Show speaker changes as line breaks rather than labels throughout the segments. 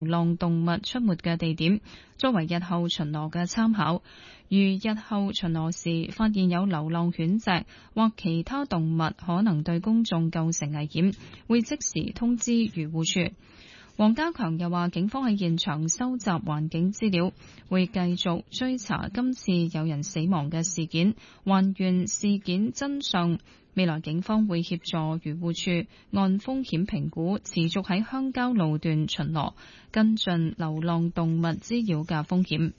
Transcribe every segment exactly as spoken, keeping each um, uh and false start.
浪動物出沒嘅地點，作為日後巡邏嘅參考。如日後巡邏時發現有流浪犬隻或其他動物可能對公眾構成危險，會即時通知漁護署。黃家強又話，警方喺現場收集環境資料，會繼續追查今次有人死亡嘅事件，還原事件真相。未來警方會協助漁護署按風險評估，持續喺鄉郊路段巡邏，跟進流浪動物滋擾嘅風險。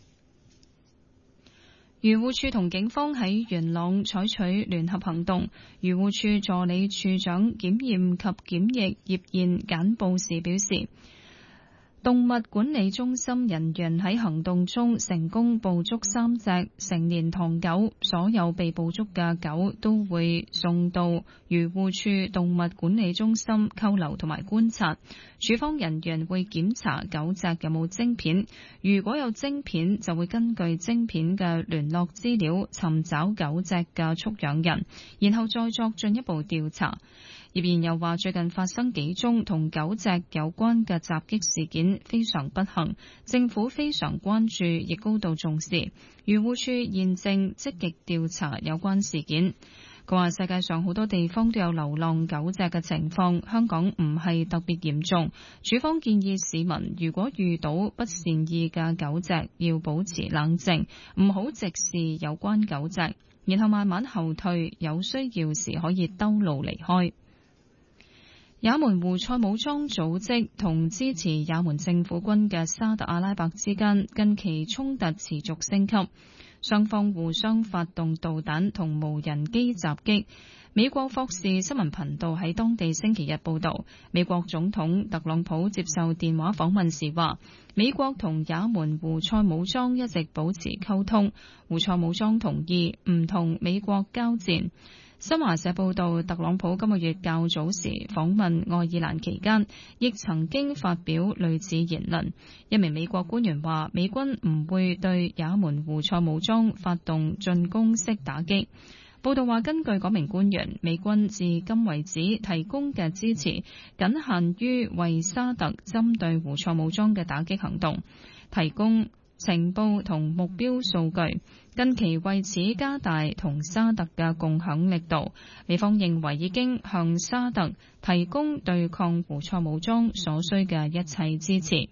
漁護署同警方喺元朗採取聯合行動。漁護署助理處長檢驗及檢疫葉燕簡報時表示，動物管理中心人員喺行動中成功捕捉三隻成年唐狗，所有被捕捉嘅狗都會送到漁護署動物管理中心扣留同埋觀察。署方人員會檢查狗隻有冇晶片，如果有晶片，就會根據晶片嘅聯絡資料尋找狗隻嘅畜養人，然後再作進一步調查。葉燕又話，最近發生幾宗同狗隻有關嘅襲擊事件，非常不幸，政府非常關注，亦高度重視。漁護署現正積極調查有關事件。佢話，世界上好多地方都有流浪狗隻嘅情況，香港唔係特別嚴重。署方建議市民如果遇到不善意嘅狗隻，要保持冷靜，唔好直視有關狗隻，然後慢慢後退，有需要時可以兜路離開。也門胡塞武裝組織同支持也門政府軍嘅沙特阿拉伯之間近期衝突持續升級，雙方互相發動導彈同無人機襲擊。美國霍士新聞頻道喺當地星期日報道，美國總統特朗普接受電話訪問時話，美國同也門胡塞武裝一直保持溝通，胡塞武裝同意唔同美國交戰。新華社報道，特朗普今個月較早時訪問愛爾蘭期間，亦曾經發表類似言論。一名美國官員話，美軍唔會對也門胡塞武裝發動進攻式打擊。報道話，根據嗰名官員，美軍至今為止提供嘅支持僅限於為沙特針對胡塞武裝嘅打擊行動提供情報同目標數據，近期為此加大同沙特嘅共享力度。美方認為已經向沙特提供對抗胡塞武裝所需嘅一切支持。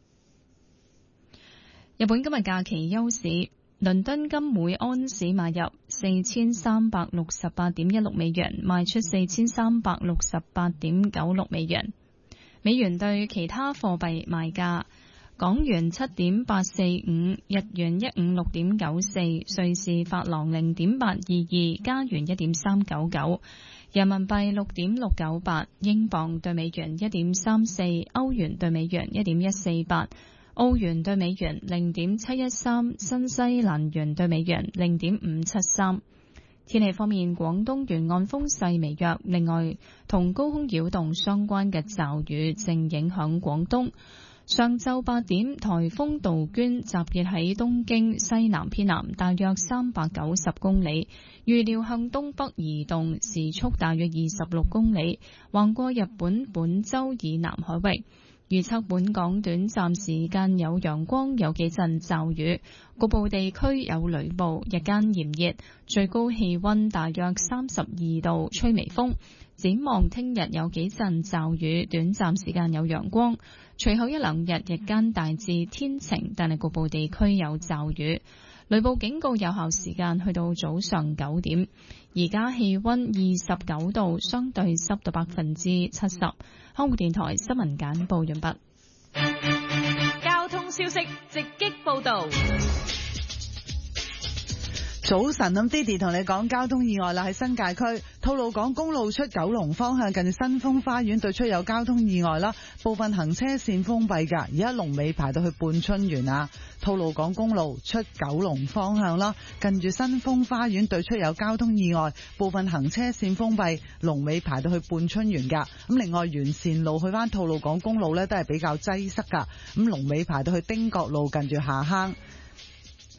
日本今日假期休市，倫敦金每安士買入四千三百六十八點一六美元，賣出四千三百六十八點九六美元。美元對其他貨幣賣價：港元七點八四五，日元一五六點九四，瑞士法郎零點八二二，加元一點三九九，人民幣六點六九八，英鎊對美元一點三四，歐元對美元一點一四八，澳元對美元零點七一三，新西蘭元對美元零點五七三。天氣方面，廣東沿岸風勢微弱，另外同高空擾動相關嘅驟雨正影響廣東。上晝八點，颱風杜鵑集結喺東京西南偏南大約三百九十公里，預料向東北移動，時速大約二十六公里，橫過日本本州以南海域。預測本港短暫時間有陽光，有幾陣驟雨，局部地區有雷暴，日間炎熱，最高氣溫大約三十二度，吹微風。展望聽日有幾陣驟雨，短暫時間有陽光，隨後一兩日日間大致天晴，但係局部地區有驟雨。雷暴警告有效時間去到早上九點。而家氣溫二十九度，相對濕度百分之七十。香港電台新聞簡報完畢。
交通消息直擊報道。
早晨，咁 Didi 同你講交通意外啦，喺新界區吐露港公路出九龍方向近新豐花園對出有交通意外啦，部分行車線封閉噶，而家龍尾排到去半春園啊。吐露港公路出九龍方向啦，近住新豐花園對出有交通意外，部分行車線封閉，龍尾排到去半春園噶。咁另外完善路去翻吐露港公路呢都係比較擠塞噶，咁龍尾排到去汀角路近住下坑。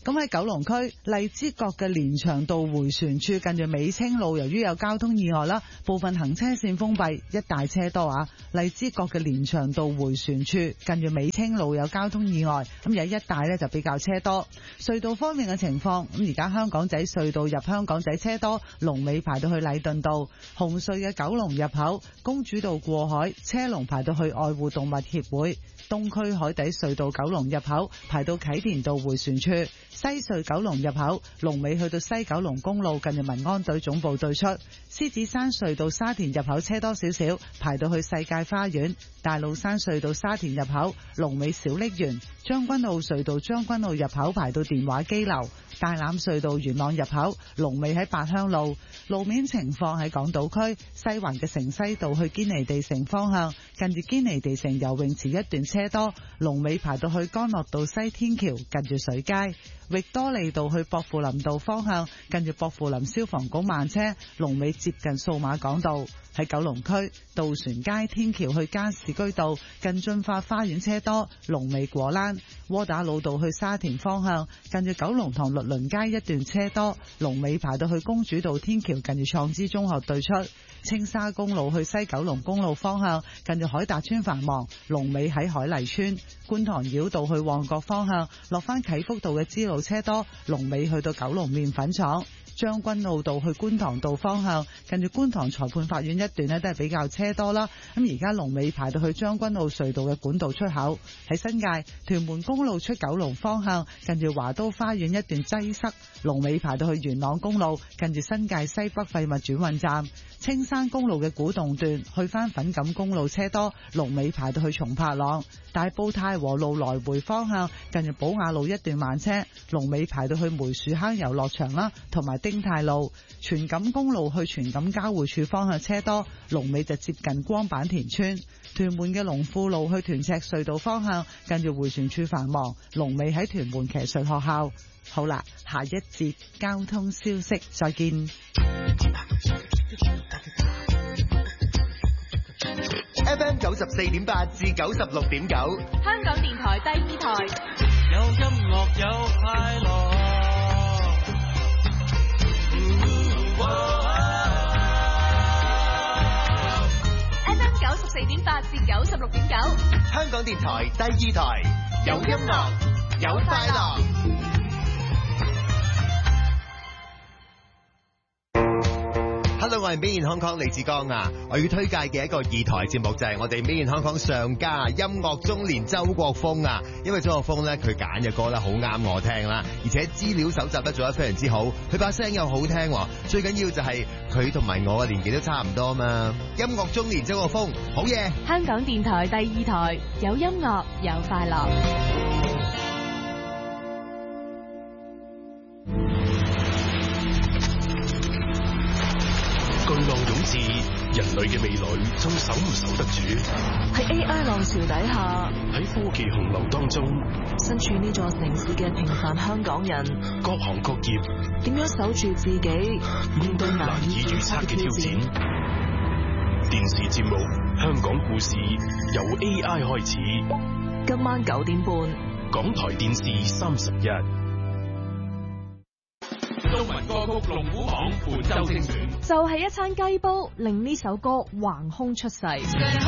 咁喺九龍區荔枝角嘅連翔道迴旋處近住美清路，由於有交通意外啦，部分行車線封閉，一帶車多啊。荔枝角嘅連翔道迴旋處近住美清路有交通意外，咁有一帶呢就比較車多。隧道方面嘅情況，咁而家香港仔隧道入香港仔車多，龍尾排到去禮頓道。紅隧嘅九龍入口公主道過海車龍排到去愛護動物協會。東區海底隧道九龍入口排到啟田道迴旋處。西隧九龍入口龍尾去到西九龍公路近住民安隊總部對出。獅子山隧道沙田入口車多少少，排到去世界花園。大老山隧道沙田入口龍尾小瀝源。將軍澳隧道將軍澳入口排到電話機樓。大欖隧道元朗入口龍尾喺八鄉路。路面情況喺港島區西環嘅城西道去堅尼地城方向，近住堅尼地城游泳池一段車多，龍尾排到去干諾道西天橋近住水街。域多利道去薄扶林道方向，近住薄扶林消防局慢車，龍尾接近數碼港道。喺九龍區渡船街天橋去加士居道近駿發花園車多，龍尾果欄。窩打老道去沙田方向，近住九龍塘律倫街一段車多，龍尾排到去公主道天橋近住創知中學對出。青沙公路去西九龍公路方向，近住海達村繁忙，龍尾喺海麗村。觀塘繞道去旺角方向，落返啟福道嘅支路車多，龍尾去到九龍麵粉廠。將軍澳道去觀塘道方向，近住觀塘裁判法院一段呢都係比較車多啦。咁而家龍尾排到去將軍澳隧道嘅管道出口。喺新界屯門公路出九龍方向，近住華都花園一段擠塞，龍尾排到去元朗公路，近住新界西北廢物轉運站。青山公路嘅古洞段去返粉錦公路車多，龍尾排到去松柏塱。大埔太和路來回方向，近住寶雅路一段慢車，龍尾排到去梅樹坑遊樂場啦，同埋丁泰路。荃錦公路去荃錦交匯處方向車多，龍尾就接近光板田村。屯門嘅龍富路去屯赤隧道方向，近住迴旋處繁忙，龍尾喺屯門騎術學校。好啦，下一節交通消息再見。
F M 九十四點八至九十六點九，
香港電台第二台，
有音樂有快樂。
F M 九十四點八至九十六點九，
香港電台第二台，有音樂有快樂。Hello， 我係 Made in Hong Kong 李志剛啊！我要推介嘅一個二台節目就係我哋 Made in Hong Kong 上家音樂中年周國峰啊！因為周國峰咧佢揀嘅歌咧好啱我聽啦，而且資料搜集得做得非常之好，佢把聲又好聽，最緊要就係佢同埋我嘅年紀都差唔多嘛！音樂中年周國峰，好嘢！
香港電台第二台，有音樂有快樂。
巨浪湧至，人類嘅未來仲守唔守得住？
喺 A I 浪潮底下，
喺科技洪流當中，
身處呢座城市嘅平凡香港人，
各行各業
點樣守住自己，面對難以預測嘅挑戰？
電視節目《香港故事》由 A I 開始，
今晚九點半，
港台電視三十一。
中文歌曲龍虎榜本周精選，
就係一餐雞煲令呢首歌橫空出世。